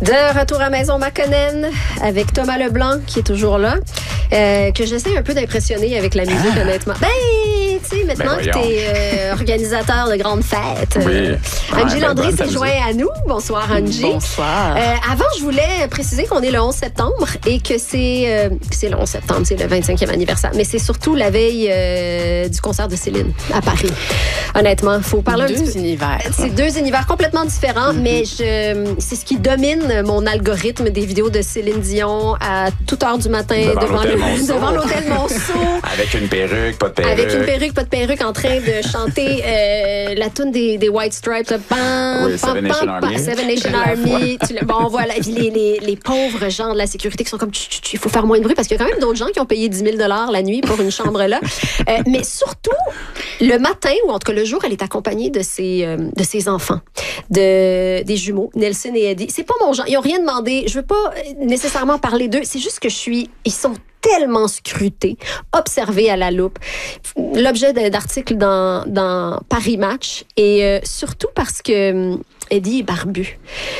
De retour à Maison Makonnen avec Thomas Leblanc qui est toujours là, que j'essaie un peu d'impressionner avec la musique, honnêtement. Tu sais, maintenant que tu es organisateur de grandes fêtes, Angie Landry s'est joint à nous. Bonsoir, Angie. Bonsoir. Avant, je voulais préciser qu'on est le 11 septembre et que c'est le 11 septembre, c'est le 25e anniversaire, mais c'est surtout la veille du concert de Céline à Paris. Honnêtement, il faut parler un petit peu. Deux univers. C'est deux univers complètement différents, mais c'est ce qui domine mon algorithme des vidéos de Céline Dion à toute heure du matin devant l'hôtel Monceau. Avec une perruque, pas de perruque. Avec une perruque, pas de perruque, en train de chanter la tune des White Stripes. Seven Nation Army. Seven Nation Army. Bon, voilà. Les pauvres gens de la sécurité qui sont comme, il faut faire moins de bruit parce qu'il y a quand même d'autres gens qui ont payé 10 000 $ la nuit pour une chambre là. Mais surtout, le matin, ou en tout cas le jour, elle est accompagnée de ses enfants, des jumeaux, Nelson et Eddie. C'est pas mon genre. Ils n'ont rien demandé. Je veux pas nécessairement parler d'eux. C'est juste que ils sont tellement scrutés, observés à la loupe. L'objet d'articles dans Paris Match et surtout parce que Eddie est barbu.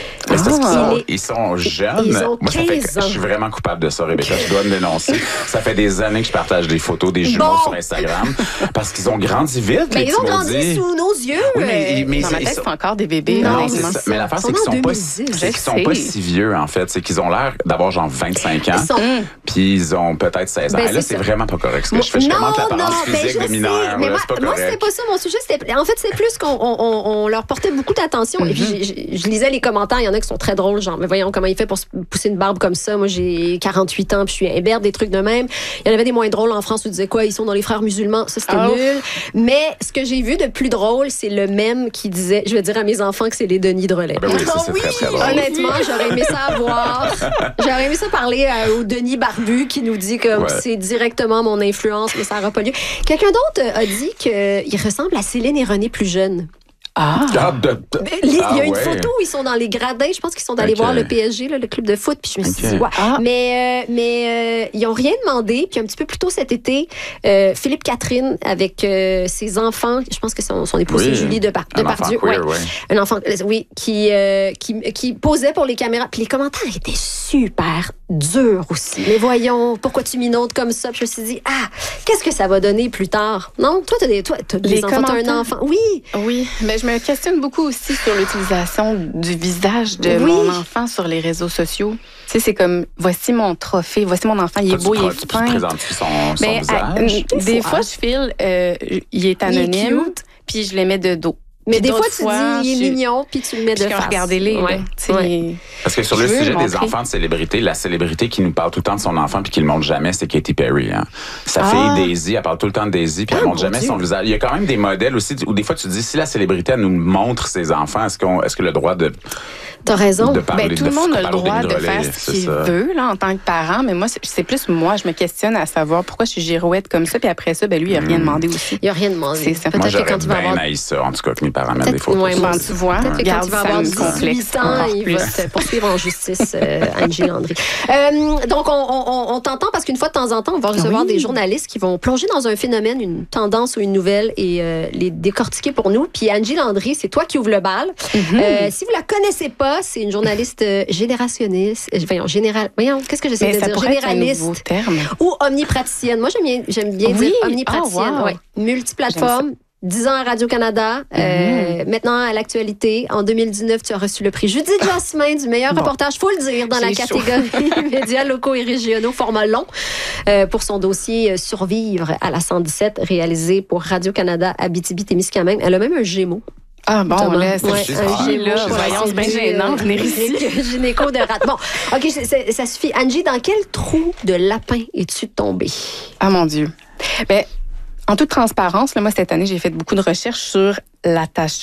Ils sont jeunes. Ils ont 15 ans. Je suis vraiment coupable de ça, Rebecca. Je dois me dénoncer. Ça fait des années que je partage des photos des jumeaux sur Instagram parce qu'ils ont grandi vite. Mais ils ont grandi sous nos yeux. Oui, mais dans ma tête, c'est encore des bébés. Non, c'est ça. Mais l'affaire, c'est qu'ils sont pas si vieux, en fait. C'est qu'ils ont l'air d'avoir genre 25 ans. Puis ils ont peut-être 16 ans. Et là, c'est vraiment pas correct ce que je fais. Je commente l'apparence physique des mineurs. Mais moi, c'était pas ça mon sujet. En fait, c'est plus qu'on leur portait beaucoup d'attention. Et puis, je lisais les commentaires. Il y en a qui sont très drôles. Genre, mais voyons comment il fait pour se pousser une barbe comme ça. Moi, j'ai 48 ans, puis je suis imberbe, des trucs de même. Il y en avait des moins drôles en France où ils disaient quoi? Ils sont dans les frères musulmans. Ça, c'était nul. Mais ce que j'ai vu de plus drôle, c'est le mème qui disait, je vais dire à mes enfants que c'est les Denis de Relais. Oui, ça, c'est très, très drôle. Honnêtement, j'aurais aimé ça voir. J'aurais aimé ça parler au Denis Barbu qui nous dit que c'est directement mon influence, mais ça n'aura pas lieu. Quelqu'un d'autre a dit qu'il ressemble à Céline et René plus jeunes. Il y a une photo où ils sont dans les gradins. Je pense qu'ils sont allés voir le PSG, le club de foot. Puis je me suis dit, mais ils n'ont rien demandé. Puis un petit peu plus tôt cet été, Philippe Catherine avec ses enfants, je pense que son épouse c'est Julie Depardieu. Un enfant, qui posait pour les caméras. Puis les commentaires étaient super durs aussi. Mais voyons, pourquoi tu minaudes comme ça? Puis je me suis dit, qu'est-ce que ça va donner plus tard? Non? Toi, t'as des enfants, t'as un enfant. Oui, mais je me questionne beaucoup aussi sur l'utilisation du visage de mon enfant sur les réseaux sociaux. Tu sais, c'est comme, voici mon trophée, voici mon enfant, il est beau, il est fin. Tu présentes son visage? Des fois, je file, il est anonyme, puis je les mets de dos. Mais des fois, tu dis, il est mignon, puis tu le mets de face. Regardez-les. Parce que sur le sujet des enfants de célébrité, la célébrité qui nous parle tout le temps de son enfant puis qui le montre jamais, c'est Katy Perry. Hein. Sa fille Daisy, elle parle tout le temps de Daisy puis elle montre jamais son visage. Il y a quand même des modèles aussi où des fois tu te dis, si la célébrité elle nous montre ses enfants, est-ce que le droit de... T'as raison. Tout le monde a le droit de faire ce qu'il veut là, en tant que parent, mais moi, c'est plus moi, je me questionne à savoir pourquoi je suis girouette comme ça, puis après ça, lui, il n'a rien demandé aussi. Il n'a rien demandé. C'est ça. Moi, j'aurais bien haï ça, en tout cas, que mes parents mettent des photos. Tu vois, peut-être que quand il va avoir 18 ans, il va se poursuivre en justice, Angie Landry. Donc, on t'entend parce qu'une fois de temps en temps, on va recevoir des journalistes qui vont plonger dans un phénomène, une tendance ou une nouvelle et les décortiquer pour nous. Puis Angie Landry, c'est toi qui ouvres le bal. Si vous la connaissez pas, c'est une journaliste générationniste. Qu'est-ce que j'essaie de dire? Généraliste. Ou omnipraticienne. Moi, j'aime bien dire omnipraticienne. Multiplateforme. 10 ans à Radio-Canada. Maintenant, à l'actualité, en 2019, tu as reçu le prix Judith Jasmin du meilleur reportage, faut le dire, dans la catégorie médias locaux et régionaux, format long, pour son dossier Survivre à la 117, réalisé pour Radio-Canada Abitibi-Témiscamingue. Elle a même un Gémeaux. Ah bon, là, c'est voyons, c'est bien gênant, venir ici. Gynéco de rat. Bon, OK, ça suffit. Angie, dans quel trou de lapin es-tu tombée? Ah, mon Dieu. En toute transparence, là, moi, cette année, j'ai fait beaucoup de recherches sur l'attachement